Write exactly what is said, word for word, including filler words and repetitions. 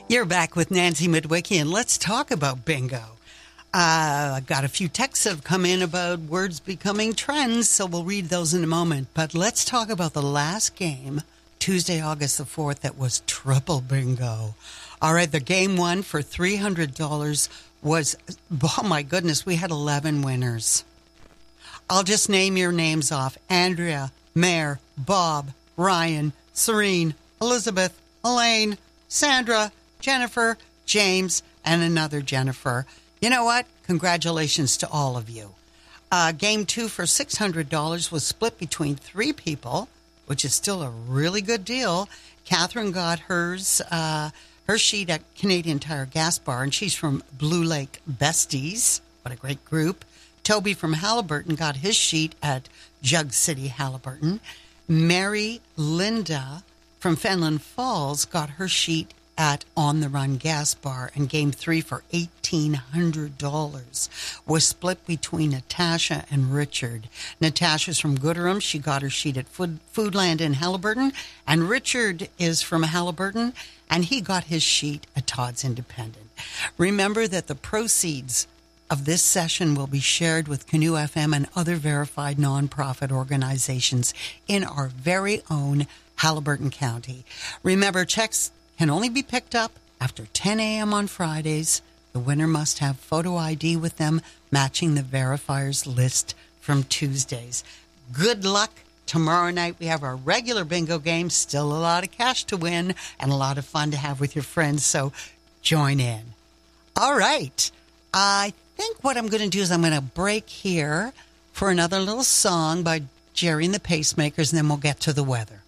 You're back with Nancy Midwicki, and let's talk about bingo. Uh, I've got a few texts that have come in about words becoming trends, so we'll read those in a moment. But let's talk about the last game, Tuesday, August the fourth, that was triple bingo. All right, the game one for three hundred dollars was, oh my goodness, we had eleven winners. I'll just name your names off. Andrea, Mare, Bob, Ryan, Serene, Elizabeth, Elaine, Sandra, Jennifer, James, and another Jennifer. You know what? Congratulations to all of you. Uh, game two for six hundred dollars was split between three people, which is still a really good deal. Catherine got hers, uh, her sheet at Canadian Tire Gas Bar, and she's from Blue Lake Besties. What a great group. Toby from Halliburton got his sheet at Jug City, Halliburton. Mary Linda from Fenland Falls got her sheet at On the Run Gas Bar, and game three for eighteen hundred dollars was split between Natasha and Richard. Natasha's from Gooderham. She got her sheet at Food, Foodland in Halliburton, and Richard is from Halliburton, and he got his sheet at Todd's Independent. Remember that the proceeds of this session will be shared with Canoe F M and other verified nonprofit organizations in our very own Halliburton County. Remember, checks can only be picked up after ten a.m. on Fridays. The winner must have photo I D with them matching the verifiers list from Tuesdays. Good luck. Tomorrow night we have our regular bingo game. Still a lot of cash to win and a lot of fun to have with your friends, so join in. All right. I think what I'm going to do is I'm going to break here for another little song by Jerry and the Pacemakers, and then we'll get to the weather.